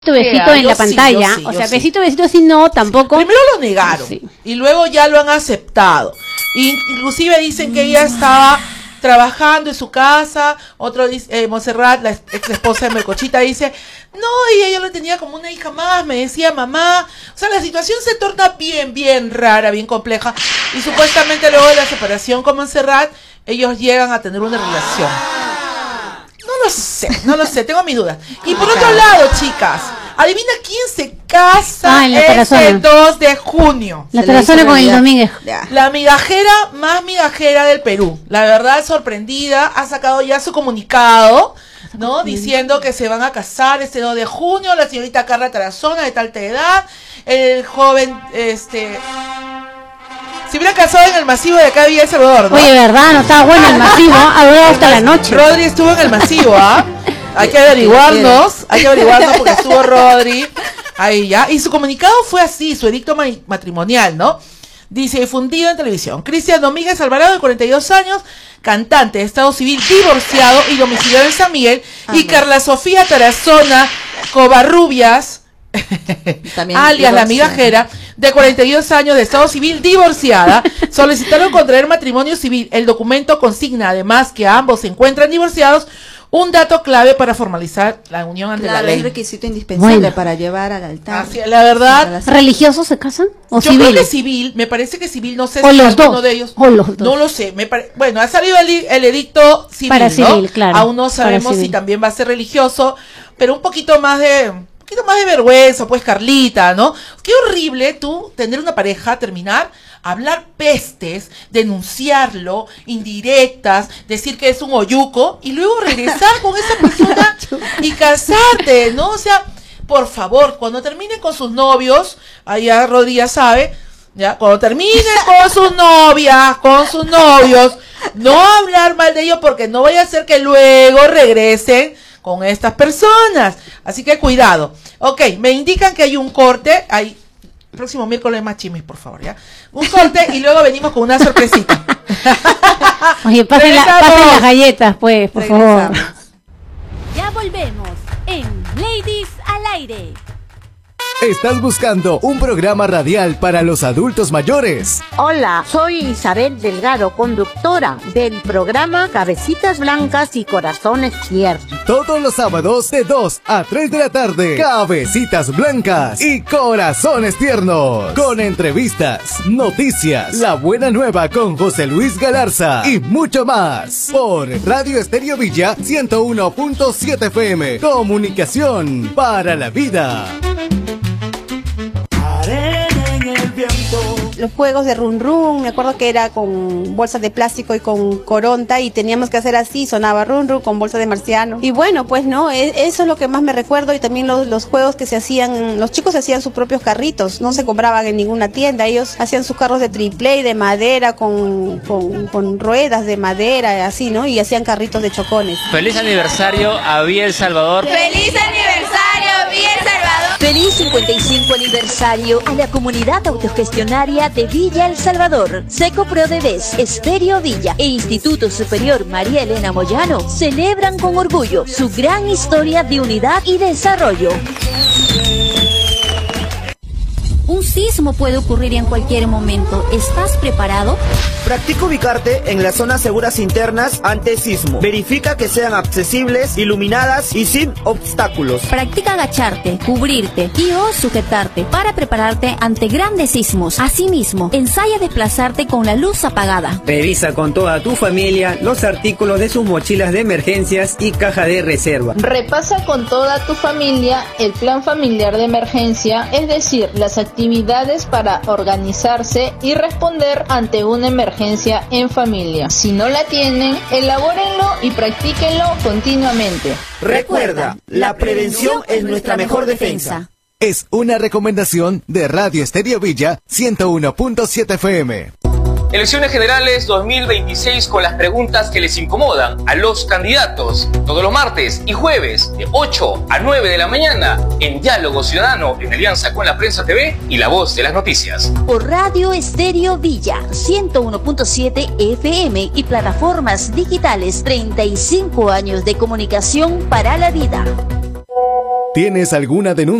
besito en la pantalla, sí, o sea, sí. besito sí no, tampoco. Primero lo negaron y luego ya lo han aceptado. Inclusive dicen que ella estaba trabajando en su casa. Otro dice, Montserrat, la ex esposa de Melcochita, dice, no, y ella lo tenía como una hija más, me decía mamá. O sea, la situación se torna bien rara, bien compleja. Y supuestamente luego de la separación con Montserrat, ellos llegan a tener una relación. No lo sé, tengo mis dudas. Y por otro lado, chicas, adivina quién se casa este 2 de junio. La Tarazona con el Domínguez. La migajera más migajera del Perú. La verdad, sorprendida, ha sacado ya su comunicado, ¿no? Diciendo que se van a casar este 2 de junio, la señorita Carla Tarazona, de tal edad, el joven, se hubiera casado en el masivo de acá de Villa El Salvador, ¿no? Oye, ¿verdad? No estaba bueno el masivo, ha durado hasta la noche. Rodri estuvo en el masivo, ¿ah? Hay que averiguarnos porque estuvo Rodri ahí ya. Y su comunicado fue así, su edicto matrimonial, ¿no? Dice, difundido en televisión. Cristian Domínguez Alvarado, de 42 años, cantante de Estado Civil, divorciado y domiciliado en San Miguel. Y Carla Sofía Tarazona Covarrubias, alias la migajera, de 42 años, de Estado Civil, divorciada, solicitaron contraer matrimonio civil. El documento consigna además que ambos se encuentran divorciados, un dato clave para formalizar la unión ante la ley. Es requisito indispensable para llevar al altar. Así, la verdad. ¿Religiosos se casan? ¿O yo civil? Creo que civil, me parece que civil, no sé o si los alguno dos, de ellos. o los dos. No lo sé. Bueno, ha salido el edicto civil, para ¿no? civil, claro. Aún no sabemos si también va a ser religioso, pero un poquito más de vergüenza, pues, Carlita, ¿no? Qué horrible tú tener una pareja, terminar, hablar pestes, denunciarlo, indirectas, decir que es un oyuco y luego regresar con esa persona y casarte, ¿no? O sea, por favor, cuando terminen con sus novios, allá Rodríguez sabe, ya, cuando terminen con sus novias, con sus novios, no hablar mal de ellos porque no vaya a ser que luego regresen con estas personas. Así que cuidado. Ok, me indican que hay un corte. Hay próximo miércoles más chismes, por favor, ¿ya? Un corte y luego venimos con una sorpresita. Oye, pasen las galletas, pues, por favor. Ya volvemos en Ladies al Aire. ¿Estás buscando un programa radial para los adultos mayores? Hola, soy Isabel Delgado, conductora del programa Cabecitas Blancas y Corazones Tiernos. Todos los sábados de 2 a 3 de la tarde, Cabecitas Blancas y Corazones Tiernos. Con entrevistas, noticias, la buena nueva con José Luis Galarza y mucho más. Por Radio Estéreo Villa 101.7 FM. Comunicación para la vida. Los juegos de run run, me acuerdo que era con bolsas de plástico y con coronta y teníamos que hacer así, sonaba run run con bolsas de marciano. Y bueno, pues no, eso es lo que más me recuerdo. Y también los juegos que se hacían, los chicos hacían sus propios carritos, no se compraban en ninguna tienda, ellos hacían sus carros de triple de madera con ruedas de madera, así, ¿no? Y hacían carritos de chocones. Feliz aniversario a Villa El Salvador. ¡Feliz aniversario, Villa El Salvador! Feliz 55 aniversario a la comunidad autogestionaria de Villa El Salvador. Seco Prodevés, Estéreo Villa e Instituto Superior María Elena Moyano celebran con orgullo su gran historia de unidad y desarrollo. Un sismo puede ocurrir en cualquier momento. ¿Estás preparado? Practica ubicarte en las zonas seguras internas ante sismo. Verifica que sean accesibles, iluminadas y sin obstáculos. Practica agacharte, cubrirte y o sujetarte para prepararte ante grandes sismos. Asimismo, ensaya desplazarte con la luz apagada. Revisa con toda tu familia los artículos de sus mochilas de emergencias y caja de reserva. Repasa con toda tu familia el plan familiar de emergencia, es decir, las actividades para organizarse y responder ante una emergencia en familia. Si no la tienen, elabórenlo y practíquenlo continuamente. Recuerda, la prevención es nuestra mejor defensa. Es una recomendación de Radio Estéreo Villa 101.7 FM. Elecciones Generales 2026 con las preguntas que les incomodan a los candidatos. Todos los martes y jueves de 8 a 9 de la mañana en Diálogo Ciudadano en alianza con La Prensa TV y La Voz de las Noticias. Por Radio Estéreo Villa 101.7 FM y plataformas digitales. 35 años de comunicación para la vida. ¿Tienes alguna denuncia?